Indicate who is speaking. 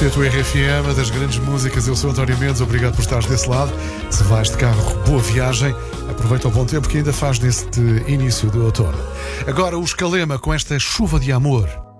Speaker 1: Esta é a tua RFM, das grandes músicas. Eu sou António Mendes, obrigado por estares desse lado. Se vais de carro, boa viagem. Aproveita o bom tempo que ainda faz neste início do outono. Agora o Escalema com esta chuva de amor.